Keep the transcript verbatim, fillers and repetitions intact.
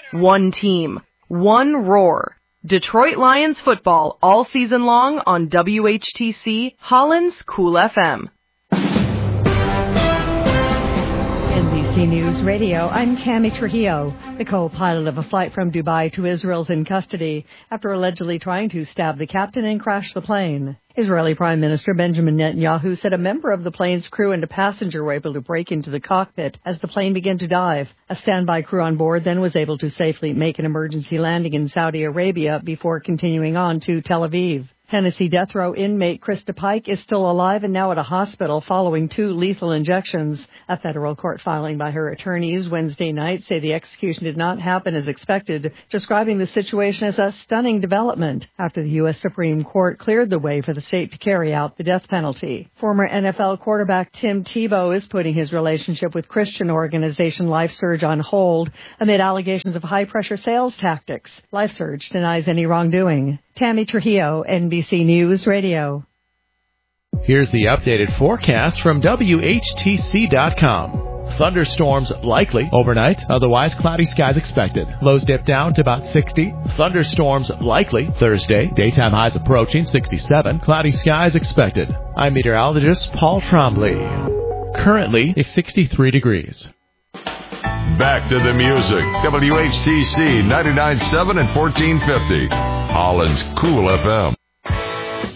one team, one roar. Detroit Lions football all season long on W H T C, Holland's Cool F M. N B C News Radio, I'm Tammy Trujillo. The co-pilot of a flight from Dubai to Israel is in custody after allegedly trying to stab the captain and crash the plane. Israeli Prime Minister Benjamin Netanyahu said a member of the plane's crew and a passenger were able to break into the cockpit as the plane began to dive. A standby crew on board then was able to safely make an emergency landing in Saudi Arabia before continuing on to Tel Aviv. Tennessee death row inmate Krista Pike is still alive and now at a hospital following two lethal injections. A federal court filing by her attorneys Wednesday night say the execution did not happen as expected, describing the situation as a stunning development after the U S Supreme Court cleared the way for the state to carry out the death penalty. Former N F L quarterback Tim Tebow is putting his relationship with Christian organization LifeSurge on hold amid allegations of high-pressure sales tactics. LifeSurge denies any wrongdoing. Tammy Trujillo, N B C News Radio. Here's the updated forecast from W H T C dot com. Thunderstorms likely overnight, otherwise cloudy skies expected. Lows dip down to about sixty. Thunderstorms likely Thursday. Daytime highs approaching sixty-seven. Cloudy skies expected. I'm meteorologist Paul Trombley. Currently, it's sixty-three degrees. Back to the music. W H T C ninety-nine point seven and fourteen fifty. Holland's Cool F M.